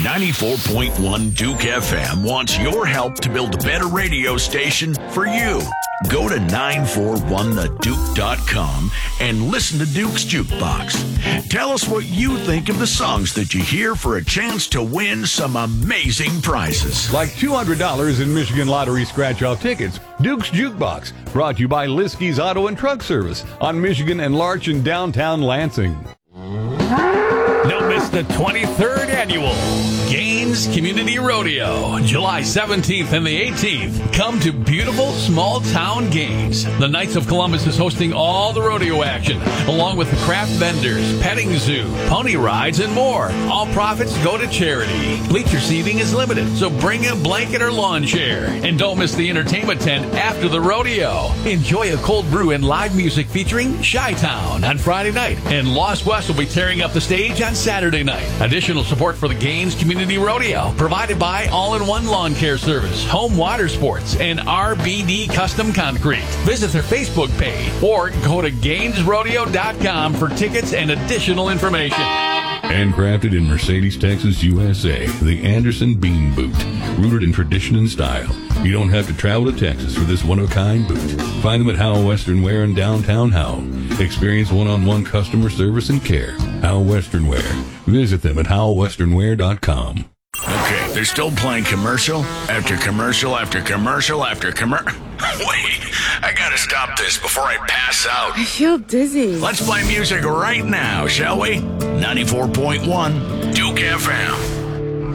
94.1 Duke FM wants your help to build a better radio station for you. Go to 941theduke.com and listen to Duke's Jukebox. Tell us what you think of the songs that you hear for a chance to win some amazing prizes. Like $200 in Michigan Lottery scratch-off tickets. Duke's Jukebox, brought to you by Liskey's Auto and Truck Service on Michigan and Larch in downtown Lansing. Don't miss the 23rd annual Gaines Community Rodeo, July 17th and the 18th. Come to beautiful small town Gaines. The Knights of Columbus is hosting all the rodeo action, along with the craft vendors, petting zoo, pony rides, and more. All profits go to charity. Bleacher seating is limited, so bring a blanket or lawn chair. And don't miss the entertainment tent after the rodeo. Enjoy a cold brew and live music featuring Chi-Town on Friday night, and Lost West will be tearing up the stage on Saturday night. Additional support for the Gaines Community Rodeo provided by All-in-One Lawn Care Service, Home Water Sports, and RBD Custom Concrete. Visit their Facebook page or go to GainesRodeo.com for tickets and additional information. Handcrafted in Mercedes, Texas, USA, the Anderson Bean Boot. Rooted in tradition and style. You don't have to travel to Texas for this one-of-a-kind boot. Find them at Howell Western Wear in downtown Howell. Experience one-on-one customer service and care. Howell Western Wear. Visit them at HowellWesternWear.com. Okay, they're still playing commercial after commercial after commercial after commercial. Wait, I gotta stop this before I pass out. I feel dizzy. Let's play music right now, shall we? 94.1 Duke FM.